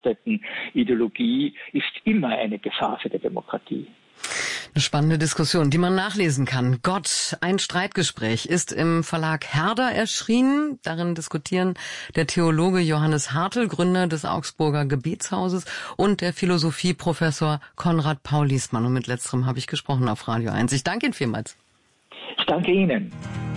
Ideologie ist immer eine Gefahr für die Demokratie. Eine spannende Diskussion, die man nachlesen kann. Gott, ein Streitgespräch ist im Verlag Herder erschienen. Darin diskutieren der Theologe Johannes Hartl, Gründer des Augsburger Gebetshauses, und der Philosophieprofessor Konrad Paul Liessmann. Und mit letzterem habe ich gesprochen auf Radio 1. Ich danke Ihnen vielmals. Ich danke Ihnen.